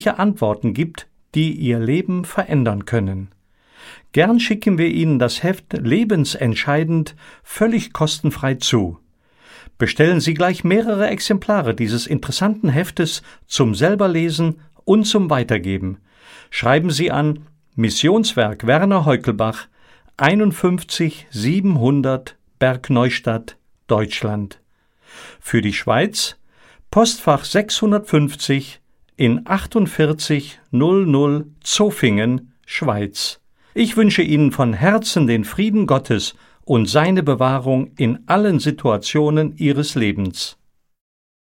nützliche Antworten gibt, die Ihr Leben verändern können. Gern schicken wir Ihnen das Heft Lebensentscheidend völlig kostenfrei zu. Bestellen Sie gleich mehrere Exemplare dieses interessanten Heftes zum Selberlesen und zum Weitergeben. Schreiben Sie an Missionswerk Werner Heukelbach, 51 700 Bergneustadt, Deutschland. Für die Schweiz Postfach 650 in 48 00 Zofingen, Schweiz. Ich wünsche Ihnen von Herzen den Frieden Gottes und seine Bewahrung in allen Situationen Ihres Lebens.